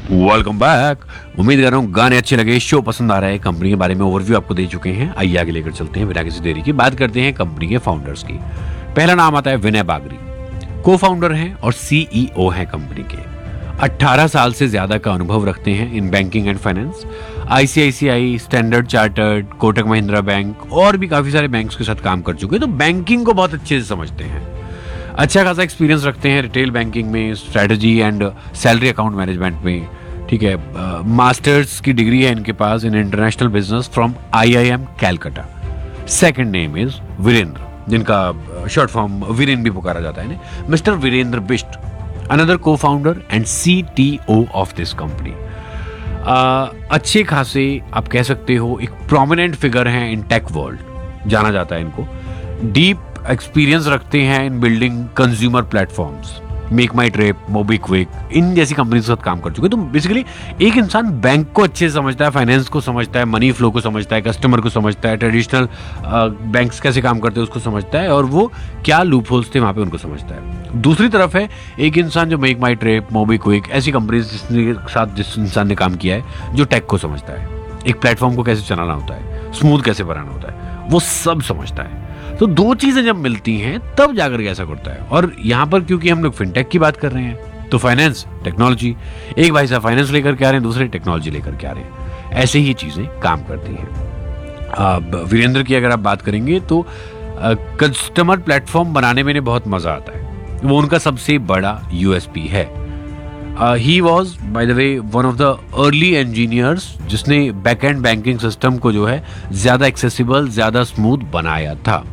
Welcome back. उम्मीद कर रहा हूँ गाने अच्छे लगे, शो पसंद आ रहा है। कंपनी के बारे में ओवरव्यू आपको दे चुके हैं। आइए आगे लेकर चलते हैं बिना किसी देरी की। बात करते हैं कंपनी के फाउंडर्स की। पहला नाम आता है विनय बागरी। को फाउंडर हैं और सीईओ हैं कंपनी के। 18 साल से ज्यादा का अनुभव रखते हैं in banking and finance. ICICI, standard chartered, Kotak Mahindra bank और भी काफी सारे बैंक्स के साथ काम कर चुके हैं, तो बैंकिंग को बहुत अच्छे से समझते हैं। अच्छा खासा एक्सपीरियंस रखते हैं रिटेल बैंकिंग में, strategy and salary account management में। ठीक है, मास्टर्स की डिग्री है इनके पास in international business from IIM Calcutta. Second name is Virendra, जिनका शॉर्ट फॉर्म वीरेन भी पुकारा जाता है इन्हें। मिस्टर वीरेंद्र बिष्ट, अनदर को founder and CTO of this company. अच्छे खासे आप कह सकते हो एक प्रोमिनेंट फिगर हैं इन टेक वर्ल्ड, जाना जाता है इनको। डीप एक्सपीरियंस रखते हैं इन बिल्डिंग कंज्यूमर प्लेटफॉर्म्स, मेक माई ट्रिप, मोबीक्विक, इन जैसी कंपनी के साथ काम कर चुके हैं। तो बेसिकली एक इंसान बैंक को अच्छे से समझता है, फाइनेंस को समझता है, मनी फ्लो को समझता है, कस्टमर को समझता है, ट्रेडिशनल बैंक्स कैसे काम करते हैं उसको समझता है, और वो क्या लूप होल्स थे वहां पे उनको समझता है। दूसरी तरफ है एक इंसान जो मेक माई ट्रिप, मोबीक्विक ऐसी कंपनीज के साथ जिस इंसान ने काम किया है, जो टेक को समझता है, एक प्लेटफॉर्म को कैसे चलाना होता है, स्मूथ कैसे बनाना होता है, वो सब समझता है। तो दो चीजें जब मिलती हैं तब जाकर के ऐसा करता है। और यहां पर क्योंकि हम लोग फिनटेक की बात कर रहे हैं, तो फाइनेंस, टेक्नोलॉजी, एक भाई साहब फाइनेंस लेकर के आ रहे हैं, दूसरे टेक्नोलॉजी लेकर के आ रहे हैं। ऐसे ही चीजें काम करती हैं। अब वीरेंद्र की अगर आप बात करेंगे तो कस्टमर प्लेटफॉर्म बनाने में बहुत मजा आता है, वो उनका सबसे बड़ा यूएसपी है। He was by the way one of the early engineers जिसने बैक एंड बैंकिंग सिस्टम को जो है ज्यादा एक्सेसिबल, ज्यादा स्मूथ बनाया था।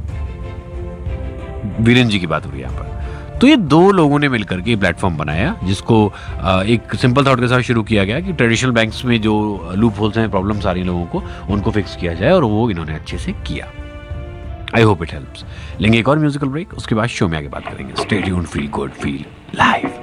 वीरेन जी की बात हो रही है यहाँ पर। तो ये दो लोगों ने मिलकर के प्लेटफॉर्म बनाया, जिसको एक सिंपल थॉट के साथ शुरू किया गया कि ट्रेडिशनल बैंक्स में जो लूप होल्स हैं, प्रॉब्लम्स आ रही लोगों को, उनको फिक्स किया जाए, और वो इन्होंने अच्छे से किया। I hope it helps. लेंगे एक और म्यूजिकल ब्रेक, उसके बाद शो में आगे बात करेंगे। Stay tuned, feel good, feel live.